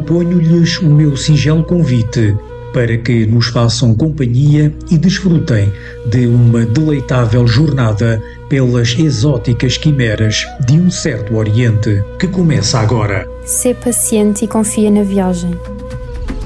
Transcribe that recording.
proponho-lhes o meu singelo convite para que nos façam companhia e desfrutem de uma deleitável jornada pelas exóticas quimeras de um certo Oriente, que começa agora. Sê paciente e confia na viagem.